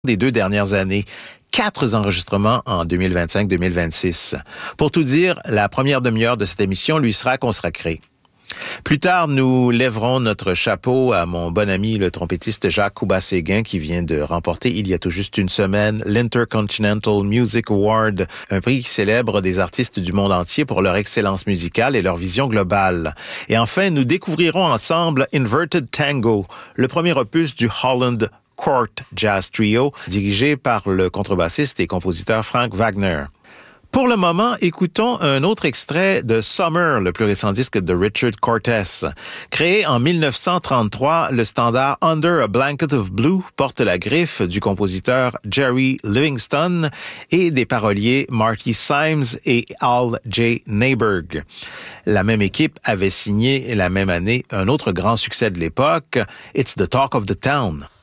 des 2 dernières années. 4 enregistrements en 2025-2026. Pour tout dire, la première demi-heure de cette émission lui sera consacrée. Plus tard, nous lèverons notre chapeau à mon bon ami, le trompettiste Jacques Couba-Séguin, qui vient de remporter il y a tout juste une semaine l'Intercontinental Music Award, un prix qui célèbre des artistes du monde entier pour leur excellence musicale et leur vision globale. Et enfin, nous découvrirons ensemble Inverted Tango, le premier opus du Holland Court Jazz Trio, dirigé par le contrebassiste et compositeur Frank Wagner. Pour le moment, écoutons un autre extrait de Summer, le plus récent disque de Richard Cortez. Créé en 1933, le standard Under a Blanket of Blue porte la griffe du compositeur Jerry Livingston et des paroliers Marty Symes et Al J. Neiberg. La même équipe avait signé la même année un autre grand succès de l'époque, It's the Talk of the Town.